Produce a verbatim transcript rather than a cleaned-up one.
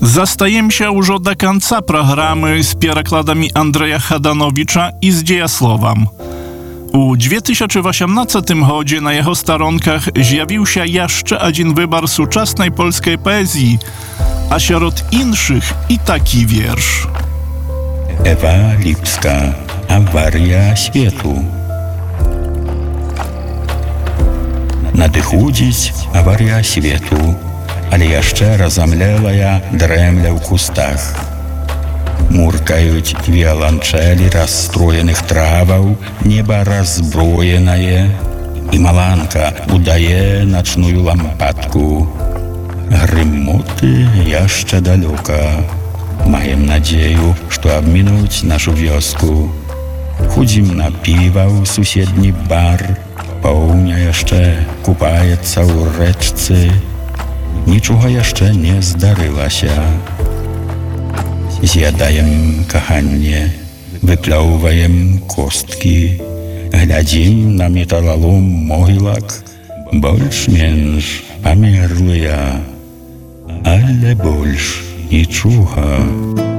Zastаемся ўжо да канца праграмы з перакладамі Андрэя Хаданowicza і з дзеясловам. У dwa tysiące osiemnastym годзе на яго старонках з'явіўся яшчэ адзін выбар сучаснай польскай паэзіі, а сярод іншых і такі вiersz. Ewa Lipska, awaria światu. Надыходзіць авария свету, але яшчэ разамлелая дрэмля ў кустах. Муркаюць віаланчэлі расстроеных траваў, неба разброенае, і маланка удае начную лампадку. Грымоты яшчэ далёка. Маем надзею, што абмінуць нашу вёску. Ходзім на піва ў суседні бар, поўня яшчэ купаецца ў рэчцы. Нічога яшчэ не здарылася. З'ядаем каханне, выплёўваем косткі, глядзім на металалом могілак, больш-менш памерлыя, але больш нічога.